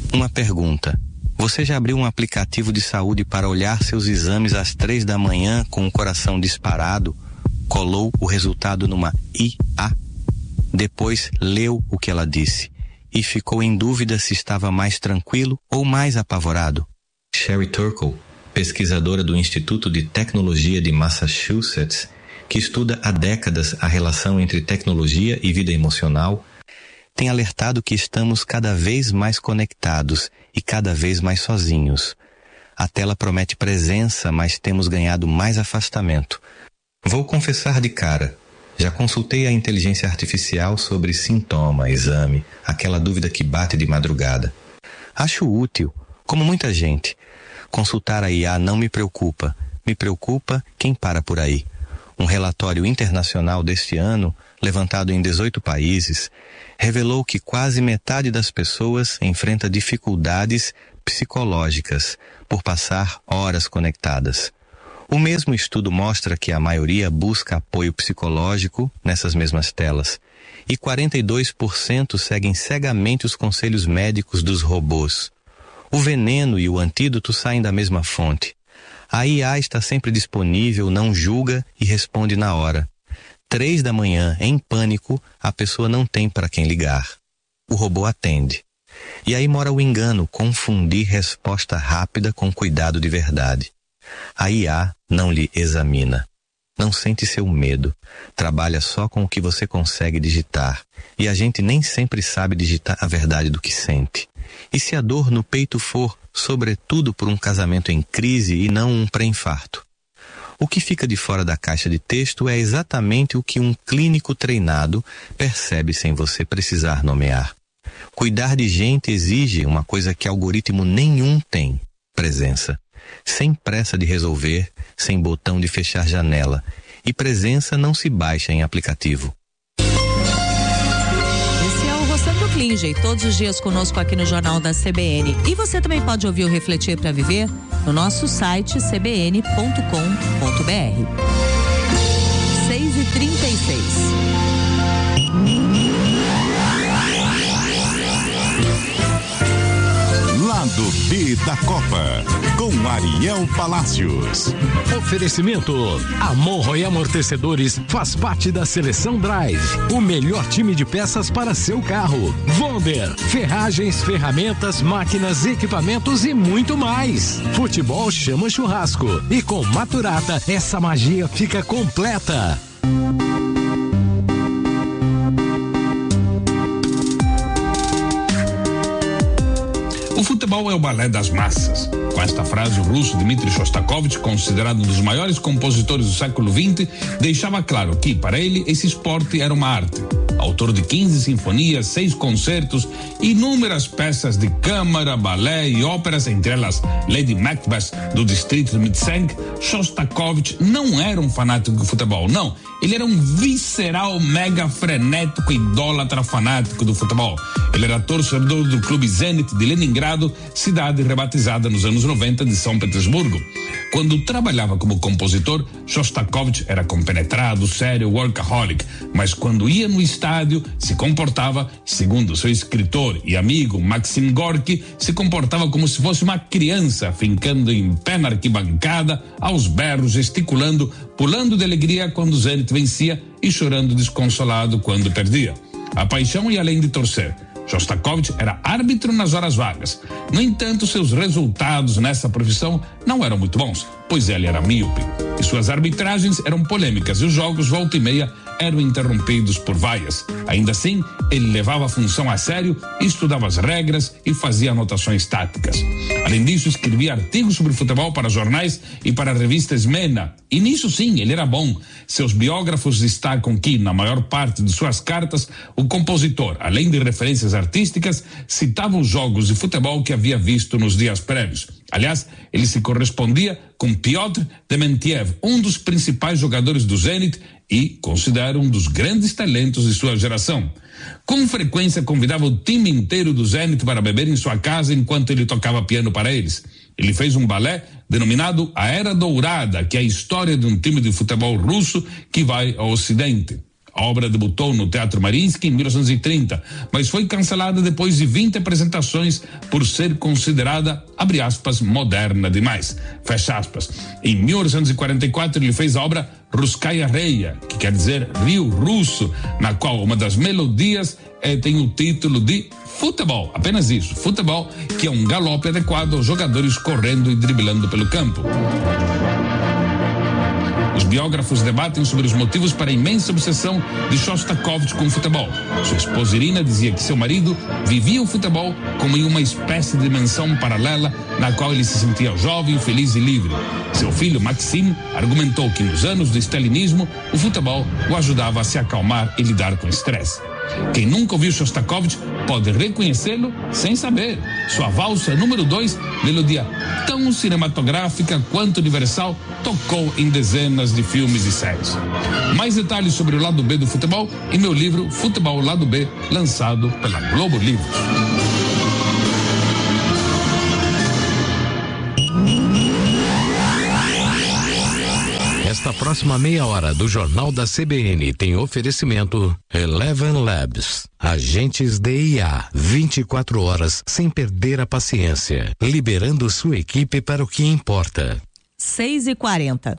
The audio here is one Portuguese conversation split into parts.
Uma pergunta. Você já abriu um aplicativo de saúde para olhar seus exames às 3 da manhã com o coração disparado? Colou o resultado numa IA? Depois leu o que ela disse e ficou em dúvida se estava mais tranquilo ou mais apavorado? Sherry Turkle, pesquisadora do Instituto de Tecnologia de Massachusetts, que estuda há décadas a relação entre tecnologia e vida emocional, tem alertado que estamos cada vez mais conectados e cada vez mais sozinhos. A tela promete presença, mas temos ganhado mais afastamento. Vou confessar de cara, já consultei a inteligência artificial sobre sintoma, exame, aquela dúvida que bate de madrugada. Acho útil, como muita gente. Consultar a IA não me preocupa quem para por aí. Um relatório internacional deste ano, levantado em 18 países, revelou que quase metade das pessoas enfrenta dificuldades psicológicas por passar horas conectadas. O mesmo estudo mostra que a maioria busca apoio psicológico nessas mesmas telas, e 42% seguem cegamente os conselhos médicos dos robôs. O veneno e o antídoto saem da mesma fonte. A IA está sempre disponível, não julga e responde na hora. 3 da manhã, em pânico, a pessoa não tem para quem ligar. O robô atende. E aí mora o engano, confundir resposta rápida com cuidado de verdade. A IA não lhe examina. Não sente seu medo. Trabalha só com o que você consegue digitar. E a gente nem sempre sabe digitar a verdade do que sente. E se a dor no peito for, sobretudo por um casamento em crise e não um pré-infarto? O que fica de fora da caixa de texto é exatamente o que um clínico treinado percebe sem você precisar nomear. Cuidar de gente exige uma coisa que algoritmo nenhum tem: presença. Sem pressa de resolver, sem botão de fechar janela. E presença não se baixa em aplicativo. Esse é o Roçando Klinger, todos os dias conosco aqui no Jornal da CBN. E você também pode ouvir o Refletir para Viver no nosso site cbn.com.br. 6h36. Lado B da Copa, com Ariel Palacios. Oferecimento: Amorro e Amortecedores faz parte da Seleção Drive, o melhor time de peças para seu carro. Wonder, ferragens, ferramentas, máquinas, equipamentos e muito mais. Futebol chama churrasco e com Maturata essa magia fica completa. O futebol é o balé das massas. Com esta frase, o russo Dmitri Shostakovich, considerado um dos maiores compositores do século XX, deixava claro que, para ele, esse esporte era uma arte. Autor de 15 sinfonias, 6 concertos e inúmeras peças de câmara, balé e óperas, entre elas Lady Macbeth, do distrito de Mtsensk, Shostakovich não era um fanático de futebol, não. Ele era um visceral, mega frenético, idólatra fanático do futebol. Ele era torcedor do clube Zenit de Leningrado, cidade rebatizada nos anos 90 de São Petersburgo. Quando trabalhava como compositor, Shostakovich era compenetrado, sério, workaholic, mas quando ia no estádio, se comportava, segundo seu escritor e amigo Maxim Gorky, se comportava como se fosse uma criança, fincando em pé na arquibancada, aos berros, gesticulando, pulando de alegria quando o Zenit vencia e chorando desconsolado quando perdia. A paixão ia além de torcer. Shostakovich era árbitro nas horas vagas. No entanto, seus resultados nessa profissão não eram muito bons, pois ele era míope. E suas arbitragens eram polêmicas e os jogos, volta e meia, eram interrompidos por vaias. Ainda assim, ele levava a função a sério, estudava as regras e fazia anotações táticas. Além disso, escrevia artigos sobre futebol para jornais e para a revista Smena. E nisso sim, ele era bom. Seus biógrafos destacam que, na maior parte de suas cartas, o compositor, além de referências artísticas, citava os jogos de futebol que havia visto nos dias prévios. Aliás, ele se correspondia com Piotr Dementiev, um dos principais jogadores do Zenit e considera um dos grandes talentos de sua geração. Com frequência convidava o time inteiro do Zenit para beber em sua casa enquanto ele tocava piano para eles. Ele fez um balé denominado A Era Dourada, que é a história de um time de futebol russo que vai ao Ocidente. A obra debutou no Teatro Mariinsky em 1930, mas foi cancelada depois de 20 apresentações por ser considerada, abre aspas, moderna demais, fecha aspas. Em 1944 ele fez a obra Russkaya Reia, que quer dizer Rio Russo, na qual uma das melodias tem o título de Futebol, apenas isso, futebol, que é um galope adequado aos jogadores correndo e driblando pelo campo. Os biógrafos debatem sobre os motivos para a imensa obsessão de Shostakovich com o futebol. Sua esposa Irina dizia que seu marido vivia o futebol como em uma espécie de dimensão paralela na qual ele se sentia jovem, feliz e livre. Seu filho Maxim argumentou que nos anos do stalinismo o futebol o ajudava a se acalmar e lidar com o estresse. Quem nunca ouviu Shostakovich pode reconhecê-lo sem saber. Sua valsa número 2, melodia tão cinematográfica quanto universal, tocou em dezenas de filmes e séries. Mais detalhes sobre o lado B do futebol em meu livro Futebol Lado B, lançado pela Globo Livros. Esta próxima meia hora do Jornal da CBN tem oferecimento Eleven Labs. Agentes de IA, 24 horas sem perder a paciência, liberando sua equipe para o que importa. 6h40.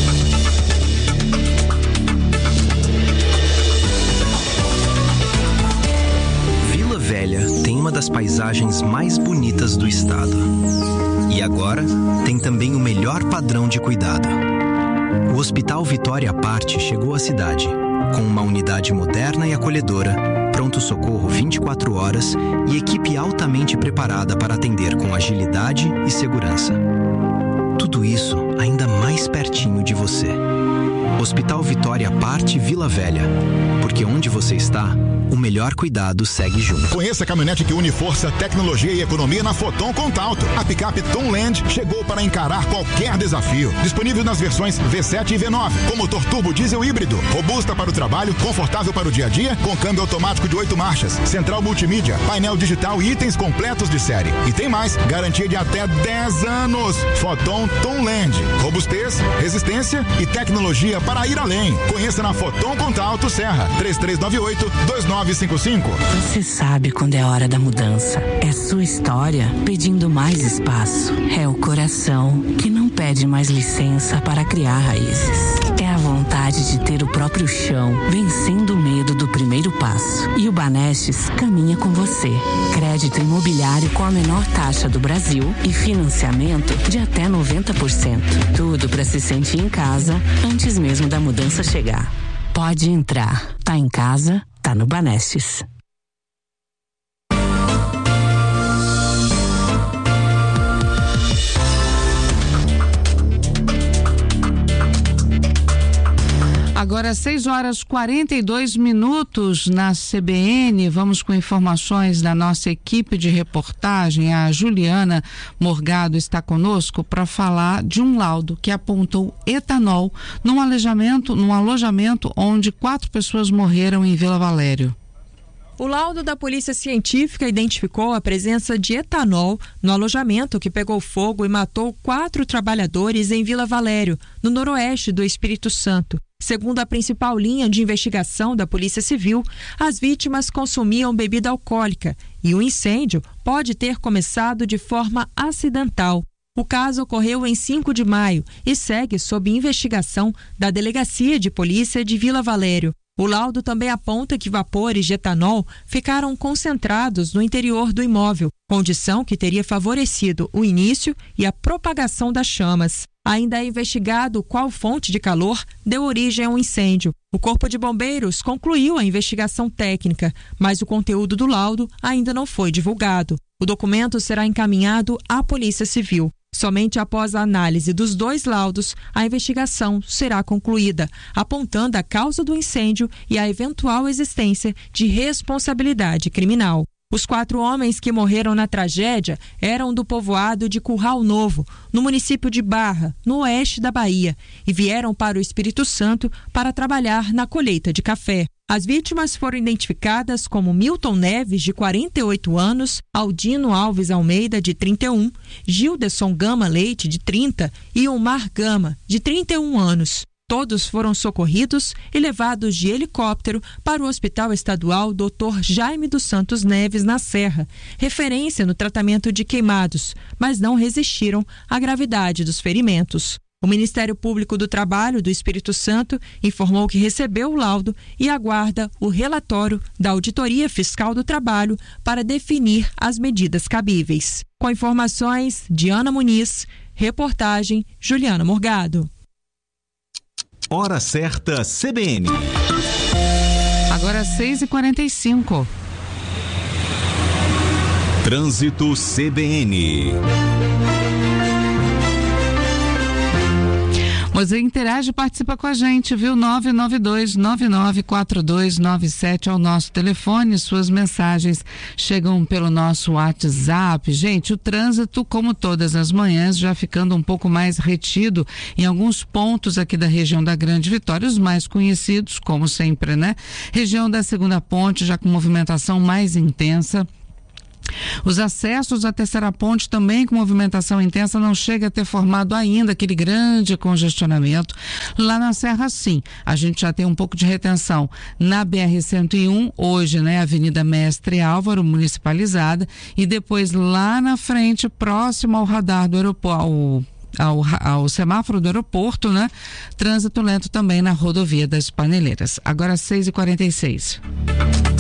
Vila Velha tem uma das paisagens mais bonitas do estado. E agora tem também o melhor padrão de cuidado. O Hospital Vitória à Parte chegou à cidade, com uma unidade moderna e acolhedora, pronto-socorro 24 horas e equipe altamente preparada para atender com agilidade e segurança. Tudo isso ainda mais pertinho de você. Hospital Vitória à Parte Vila Velha, porque onde você está, o melhor cuidado segue junto. Conheça a caminhonete que une força, tecnologia e economia na Foton Contalto. A picape Tomland chegou para encarar qualquer desafio. Disponível nas versões V7 e V9, com motor turbo diesel híbrido, robusta para o trabalho, confortável para o dia a dia, com câmbio automático de 8 marchas, central multimídia, painel digital e itens completos de série. E tem mais, garantia de até 10 anos. Foton Tomland. Robustez, resistência e tecnologia para ir além. Conheça na Foton Contalto Serra, 3398-2955. Você sabe quando é a hora da mudança. É sua história pedindo mais espaço. É o coração que não pede mais licença para criar raízes. É a vontade de ter o próprio chão, vencendo o medo do primeiro passo. E o Banestes caminha com você. Crédito imobiliário com a menor taxa do Brasil e financiamento de até 90%. Tudo para se sentir em casa antes mesmo da mudança chegar. Pode entrar. Tá em casa? Tá no Banestes. Agora 6h42 na CBN, vamos com informações da nossa equipe de reportagem. A Juliana Morgado está conosco para falar de um laudo que apontou etanol num alojamento onde 4 pessoas morreram em Vila Valério. O laudo da Polícia Científica identificou a presença de etanol no alojamento que pegou fogo e matou 4 trabalhadores em Vila Valério, no noroeste do Espírito Santo. Segundo a principal linha de investigação da Polícia Civil, as vítimas consumiam bebida alcoólica e o incêndio pode ter começado de forma acidental. O caso ocorreu em 5 de maio e segue sob investigação da Delegacia de Polícia de Vila Valério. O laudo também aponta que vapores de etanol ficaram concentrados no interior do imóvel, condição que teria favorecido o início e a propagação das chamas. Ainda é investigado qual fonte de calor deu origem ao incêndio. O Corpo de Bombeiros concluiu a investigação técnica, mas o conteúdo do laudo ainda não foi divulgado. O documento será encaminhado à Polícia Civil. Somente após a análise dos 2 laudos, a investigação será concluída, apontando a causa do incêndio e a eventual existência de responsabilidade criminal. Os 4 homens que morreram na tragédia eram do povoado de Curral Novo, no município de Barra, no oeste da Bahia, e vieram para o Espírito Santo para trabalhar na colheita de café. As vítimas foram identificadas como Milton Neves, de 48 anos, Aldino Alves Almeida, de 31, Gilderson Gama Leite, de 30 e Omar Gama, de 31 anos. Todos foram socorridos e levados de helicóptero para o Hospital Estadual Dr. Jaime dos Santos Neves, na Serra, referência no tratamento de queimados, mas não resistiram à gravidade dos ferimentos. O Ministério Público do Trabalho do Espírito Santo informou que recebeu o laudo e aguarda o relatório da Auditoria Fiscal do Trabalho para definir as medidas cabíveis. Com informações, Diana Muniz, reportagem Juliana Morgado. Hora certa CBN. Agora 6h45. Trânsito CBN. Você interage e participa com a gente, viu? 992-994297 é o nosso telefone. Suas mensagens chegam pelo nosso WhatsApp. Gente, o trânsito, como todas as manhãs, já ficando um pouco mais retido em alguns pontos aqui da região da Grande Vitória, os mais conhecidos, como sempre, né? Região da Segunda Ponte, já com movimentação mais intensa. Os acessos à Terceira Ponte também com movimentação intensa, não chega a ter formado ainda aquele grande congestionamento. Lá na Serra, sim, a gente já tem um pouco de retenção na BR-101, hoje, né, Avenida Mestre Álvaro, municipalizada, e depois lá na frente, próximo ao radar do aeroporto, ao semáforo do aeroporto, né? Trânsito lento também na rodovia das Paneleiras. Agora 6h46.